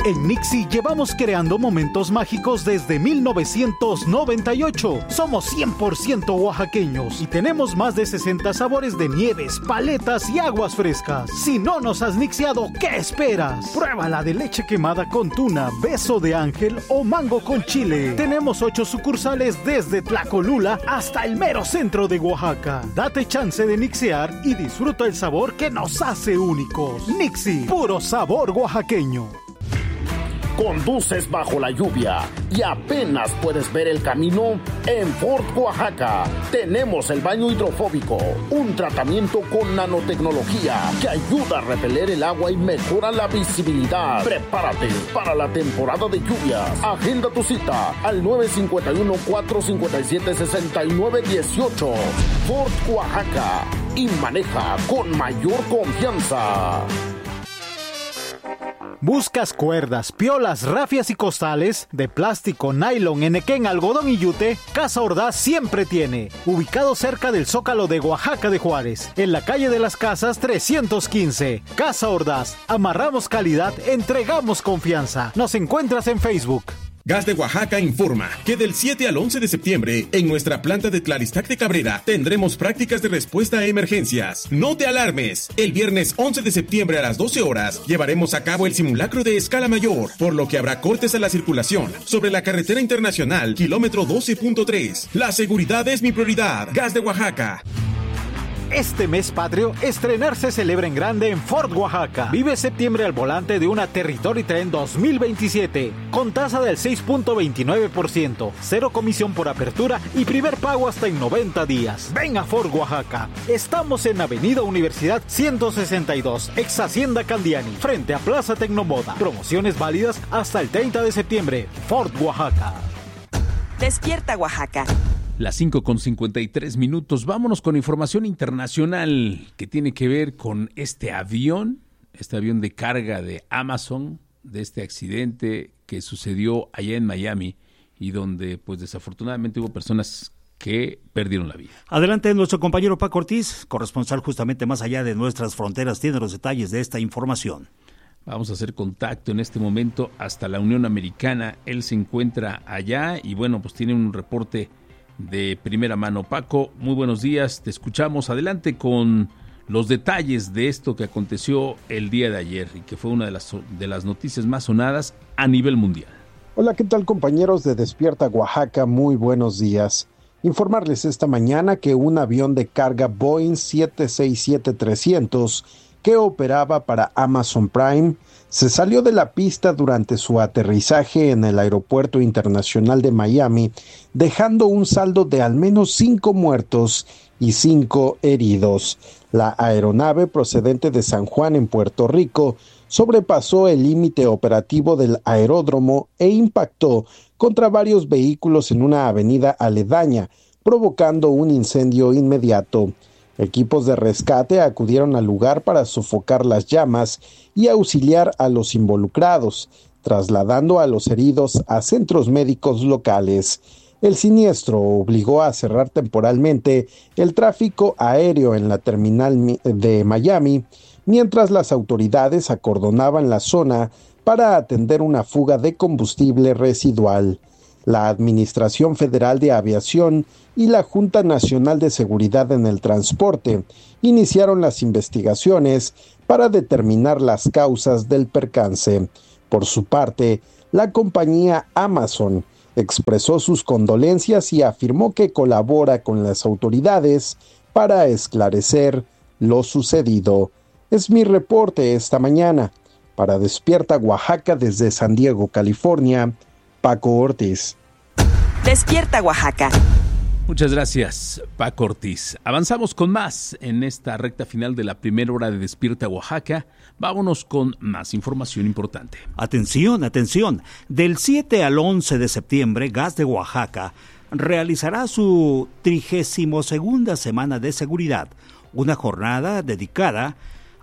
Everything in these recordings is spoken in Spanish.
En Nixie llevamos creando momentos mágicos desde 1998. Somos 100% oaxaqueños y tenemos más de 60 sabores de nieves, paletas y aguas frescas. Si no nos has nixiado, ¿qué esperas? Pruébala de leche quemada con tuna, beso de ángel o mango con chile. Tenemos 8 sucursales desde Tlacolula hasta el mero centro de Oaxaca. Date chance de nixear y disfruta el sabor que nos hace únicos. Nixie, puro sabor oaxaqueño. Conduces bajo la lluvia y apenas puedes ver el camino. En Ford Oaxaca tenemos el baño hidrofóbico, un tratamiento con nanotecnología que ayuda a repeler el agua y mejora la visibilidad. Prepárate para la temporada de lluvias. Agenda tu cita al 951-457-6918. Ford Oaxaca, y maneja con mayor confianza. ¿Buscas cuerdas, piolas, rafias y costales de plástico, nylon, enequén, algodón y yute? Casa Ordaz siempre tiene. Ubicado cerca del Zócalo de Oaxaca de Juárez, en la calle de las Casas 315. Casa Ordaz. Amarramos calidad, entregamos confianza. Nos encuentras en Facebook. Gas de Oaxaca informa que del 7 al 11 de septiembre, en nuestra planta de Claristac de Cabrera, tendremos prácticas de respuesta a emergencias. No te alarmes. El viernes 11 de septiembre a las 12 horas, llevaremos a cabo el simulacro de escala mayor, por lo que habrá cortes a la circulación sobre la carretera internacional, kilómetro 12.3. La seguridad es mi prioridad. Gas de Oaxaca. Este mes patrio, estrenar se celebra en grande en Ford Oaxaca. Vive septiembre al volante de una Territory Tren 2027, con tasa del 6.29%, cero comisión por apertura y primer pago hasta en 90 días. Ven a Ford Oaxaca. Estamos en Avenida Universidad 162, ex Hacienda Candiani, frente a Plaza Tecnomoda. Promociones válidas hasta el 30 de septiembre. Ford Oaxaca. Despierta Oaxaca. Las 5:53. Vámonos con información internacional que tiene que ver con este avión de carga de Amazon, de este accidente que sucedió allá en Miami y donde pues desafortunadamente hubo personas que perdieron la vida. Adelante, nuestro compañero Paco Ortiz, corresponsal justamente más allá de nuestras fronteras, tiene los detalles de esta información. Vamos a hacer contacto en este momento hasta la Unión Americana. Él se encuentra allá y bueno, pues tiene un reporte de primera mano. Paco, muy buenos días, te escuchamos. Adelante con los detalles de esto que aconteció el día de ayer y que fue una de las noticias más sonadas a nivel mundial. Hola, ¿qué tal compañeros de Despierta Oaxaca? Muy buenos días. Informarles esta mañana que un avión de carga Boeing 767-300 que operaba para Amazon Prime se salió de la pista durante su aterrizaje en el Aeropuerto Internacional de Miami, dejando un saldo de al menos 5 muertos y 5 heridos. La aeronave procedente de San Juan en Puerto Rico sobrepasó el límite operativo del aeródromo e impactó contra varios vehículos en una avenida aledaña, provocando un incendio inmediato. Equipos de rescate acudieron al lugar para sofocar las llamas y auxiliar a los involucrados, trasladando a los heridos a centros médicos locales. El siniestro obligó a cerrar temporalmente el tráfico aéreo en la terminal de Miami, mientras las autoridades acordonaban la zona para atender una fuga de combustible residual. La Administración Federal de Aviación y la Junta Nacional de Seguridad en el Transporte iniciaron las investigaciones para determinar las causas del percance. Por su parte, la compañía Amazon expresó sus condolencias y afirmó que colabora con las autoridades para esclarecer lo sucedido. Es mi reporte esta mañana. Para Despierta Oaxaca desde San Diego, California, Paco Ortiz. Despierta Oaxaca. Muchas gracias, Paco Ortiz. Avanzamos con más en esta recta final de la primera hora de Despierta Oaxaca. Vámonos con más información importante. Atención, atención. Del 7 al 11 de septiembre, Gas de Oaxaca realizará su 32ª semana de seguridad, una jornada dedicada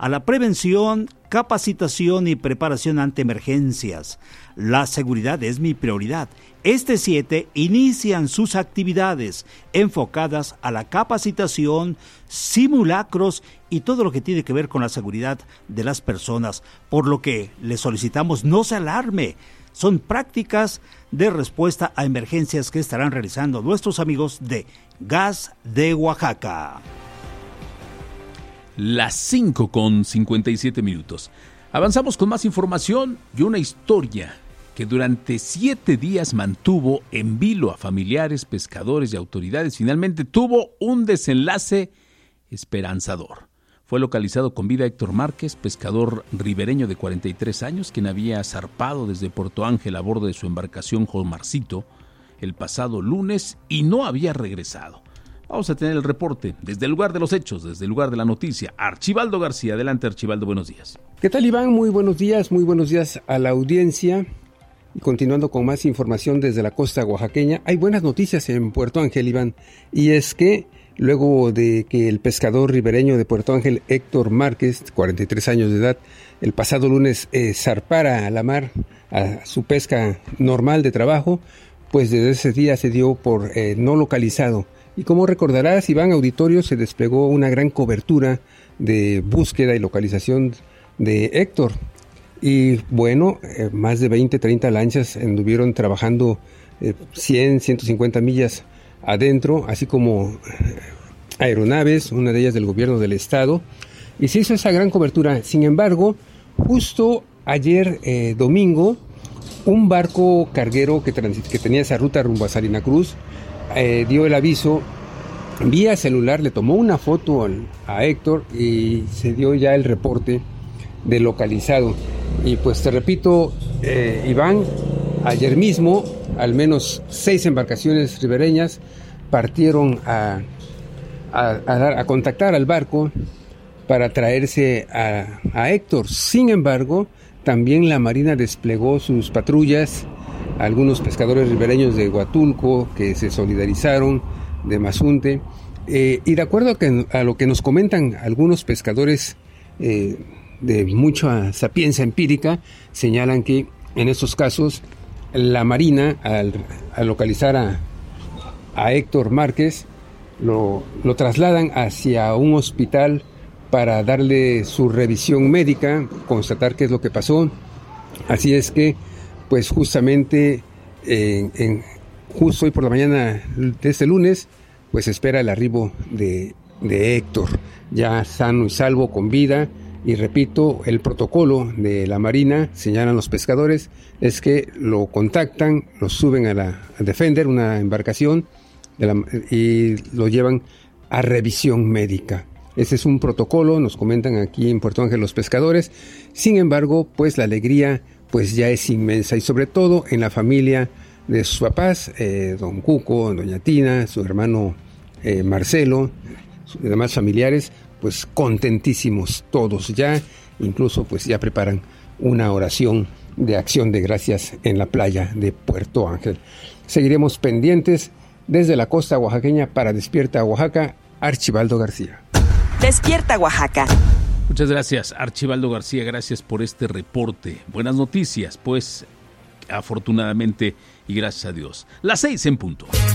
a la prevención, capacitación y preparación ante emergencias. La seguridad es mi prioridad. Este 7 inician sus actividades enfocadas a la capacitación, simulacros y todo lo que tiene que ver con la seguridad de las personas, por lo que le solicitamos no se alarme. Son prácticas de respuesta a emergencias que estarán realizando nuestros amigos de Gas de Oaxaca. Las 5:57. Avanzamos con más información y una historia que durante 7 días mantuvo en vilo a familiares, pescadores y autoridades. Finalmente tuvo un desenlace esperanzador. Fue localizado con vida Héctor Márquez, pescador ribereño de 43 años, quien había zarpado desde Puerto Ángel a bordo de su embarcación Jomarcito el pasado lunes y no había regresado. Vamos a tener el reporte desde el lugar de los hechos, desde el lugar de la noticia. Archibaldo García, adelante Archibaldo, buenos días. ¿Qué tal, Iván? Muy buenos días a la audiencia. Y continuando con más información desde la costa oaxaqueña, hay buenas noticias en Puerto Ángel, Iván, y es que luego de que el pescador ribereño de Puerto Ángel, Héctor Márquez, 43 años de edad, el pasado lunes zarpara a la mar a su pesca normal de trabajo, pues desde ese día se dio por no localizado. Y como recordarás, Iván Auditorio, se desplegó una gran cobertura de búsqueda y localización de Héctor. Y bueno, más de 20, 30 lanchas anduvieron trabajando 100, 150 millas adentro, así como aeronaves, una de ellas del gobierno del estado, y se hizo esa gran cobertura. Sin embargo, justo ayer domingo, un barco carguero que tenía esa ruta rumbo a Salina Cruz dio el aviso vía celular, le tomó una foto a Héctor y se dio ya el reporte de localizado. Y pues te repito, Iván, ayer mismo al menos 6 embarcaciones ribereñas partieron a contactar al barco para traerse a Héctor. Sin embargo, también la Marina desplegó sus patrullas, algunos pescadores ribereños de Huatulco que se solidarizaron, de Mazunte, y de acuerdo a lo que nos comentan algunos pescadores de mucha sapiencia empírica, señalan que en estos casos la Marina, al localizar a Héctor Márquez, lo trasladan hacia un hospital para darle su revisión médica, constatar qué es lo que pasó. Así es que, pues justamente, justo hoy por la mañana de este lunes, pues espera el arribo de Héctor, ya sano y salvo, con vida. Y repito, el protocolo de la Marina, señalan los pescadores, es que lo contactan, lo suben a la Defender, una embarcación, y lo llevan a revisión médica. Ese es un protocolo, nos comentan aquí en Puerto Ángel los pescadores. Sin embargo, pues la alegría pues ya es inmensa, y sobre todo en la familia de sus papás, don Cuco, doña Tina, su hermano Marcelo, sus demás familiares, pues contentísimos todos ya, incluso pues ya preparan una oración de acción de gracias en la playa de Puerto Ángel. Seguiremos pendientes desde la costa oaxaqueña para Despierta Oaxaca, Archibaldo García. Despierta Oaxaca. Muchas gracias, Archibaldo García, gracias por este reporte. Buenas noticias, pues, afortunadamente y gracias a Dios. Las 6 en punto.